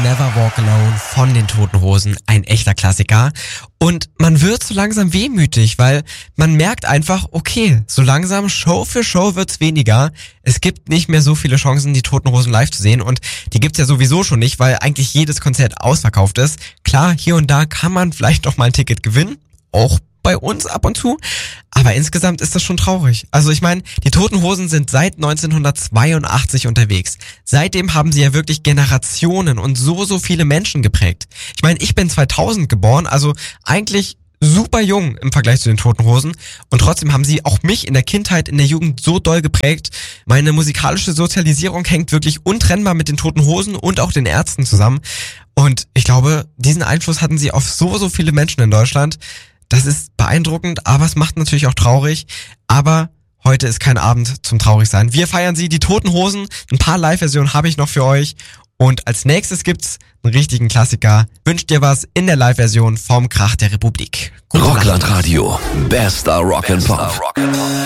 Never Walk Alone von den Toten Hosen, ein echter Klassiker. Und man wird so langsam wehmütig, weil man merkt einfach, okay, so langsam Show für Show wird's weniger. Es gibt nicht mehr so viele Chancen, die Toten Hosen live zu sehen, und die gibt's ja sowieso schon nicht, weil eigentlich jedes Konzert ausverkauft ist. Klar, hier und da kann man vielleicht noch mal ein Ticket gewinnen, auch bei uns ab und zu, aber insgesamt ist das schon traurig. Also ich meine, die Toten Hosen sind seit 1982 unterwegs. Seitdem haben sie ja wirklich Generationen und so viele Menschen geprägt. Ich meine, ich bin 2000 geboren, also eigentlich super jung im Vergleich zu den Toten Hosen, und trotzdem haben sie auch mich in der Kindheit, in der Jugend so doll geprägt. Meine musikalische Sozialisierung hängt wirklich untrennbar mit den Toten Hosen und auch den Ärzten zusammen, und ich glaube, diesen Einfluss hatten sie auf so viele Menschen in Deutschland. Das ist beeindruckend, aber es macht natürlich auch traurig. Aber heute ist kein Abend zum Traurigsein. Wir feiern sie, die Toten Hosen. Ein paar Live-Versionen habe ich noch für euch. Und als nächstes gibt's einen richtigen Klassiker. Wünscht dir was in der Live-Version vom Krach der Republik. Rockland Radio. Bester Rock and Pop.